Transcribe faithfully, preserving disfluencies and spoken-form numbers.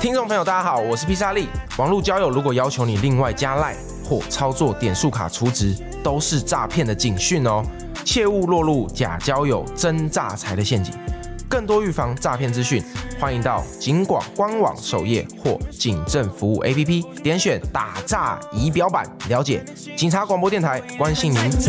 听众朋友，大家好，我是披萨利。网络交友如果要求你另外加赖或操作点数卡储值，都是诈骗的警讯哦，切勿落入假交友、真诈财的陷阱。更多预防诈骗资讯，欢迎到警广官网首页或警政服务 A P P 点选打诈仪表板，了解警察广播电台关心您。